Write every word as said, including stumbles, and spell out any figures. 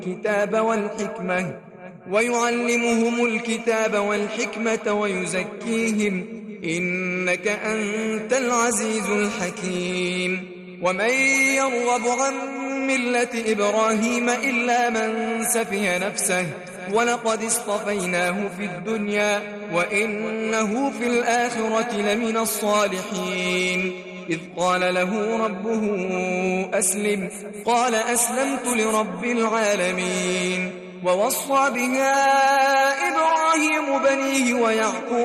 الكتاب والحكمة ويعلمهم الكتاب والحكمة ويزكيهم إنك أنت العزيز الحكيم ومن يرغب عن ملة إبراهيم إلا من سفه نفسه ولقد اصطفيناه في الدنيا وإنه في الآخرة لمن الصالحين إذ قال له ربه أسلم قال أسلمت لرب العالمين ووصى بها إبراهيم بنيه ويعقوب